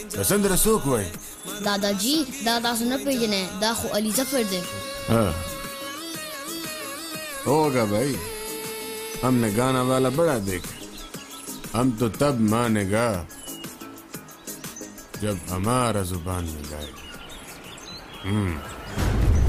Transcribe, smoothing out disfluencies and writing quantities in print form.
पसंद रसूख हुए दादाजी दादा सुन पेजने दाखो अली जफर दे। हाँ होगा भाई, हमने गाना वाला बड़ा देखा। हम तो तब मानेगा जब हमारा जुबान में गाएगा।